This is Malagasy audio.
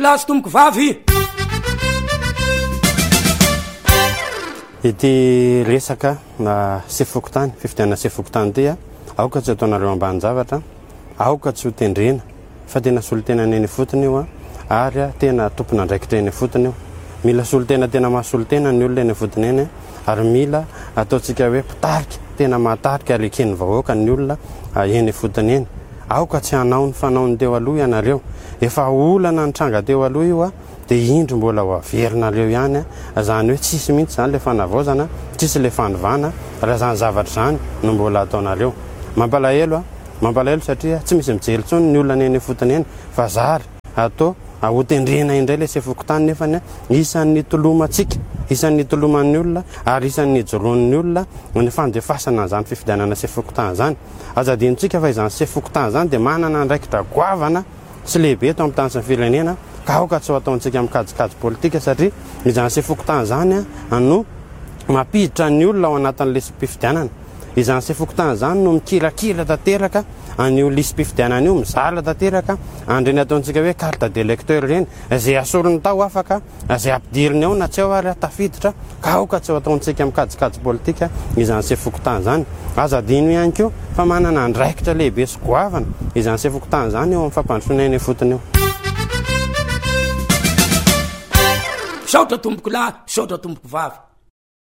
lazo tomboko vavy. Ity resaka na sefokotany fifidianana sefokotany ty a aoka tsy ataonareo ambany zavatra, aoka tsy ho tendrena fa tena solotena neny fotony io a ary a tena tompona andraikitra eny fotony io. Mila solotena tena mahasolotena ny olona eny fotony eny ary mila ataontsika hoe pitarika tena mahatarika aleken'ny vahoaka ny olona eny fotony eny. Aoka tsy hanao ny fanaony teo aloha ianareo, efa olana ny tranga teo aloha io a dia indro mbola ho averinareo ihany a, zany hoe tsisy mihitsy zany le fanavaozana, tsisy le fanovana raha zany zavatra zany no mbola ataonareo. Mampalahelo satria tsy misy mijery tsony ny olona eny fotony eny fa zary atao hotendrena indray le sefokotany nefany isan'ny tolomantsika, isan'ny toloman'ny olona ary isan'ny joron'ny olona ny fandefasana zany fifidianana sefokotany zany. Azadintsika fa izany sefokotany zany dia manana andraikitra goavana sy lehibe eto amin'ny tany sy ny firenena ka aoka tsy ho ataontsika amin'ny kajikajy politika satria izany sefokotany zany no mampiditra ny olona ao anatin'le mpifidianana. Izany sefokotany zany no mikirakira tanteraka an'io lisam-pifidianana io, mizala tanteraka andreny ataontsika hoe carte d'électeur reny izay asorony tao afaka izay ampidiriny ao na tsy ao ary tafiditra ka aoka tsy ho ataontsika amin'ny kajikajy politika izany sefokotany zany. Azadino ihany koa fa manana andraikitra lehibe sy goavana izany sefokotany zany eo amin'ny fampandrosoana eny fotony eo. Saotra tomboko lahy, saotra tomboko vavy.